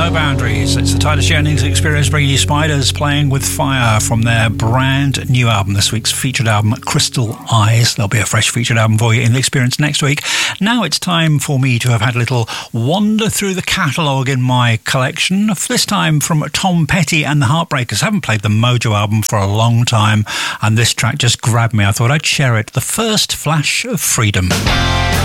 No Boundaries. It's the Titus Jennings Experience bringing you Spiders Playing with Fire from their brand new album, this week's featured album, Crystal Eyes. There'll be a fresh featured album for you in the Experience next week. Now it's time for me to have had a little wander through the catalogue in my collection, this time from Tom Petty and the Heartbreakers. I haven't played the Mojo album for a long time, and this track just grabbed me. I thought I'd share it. The First Flash of Freedom.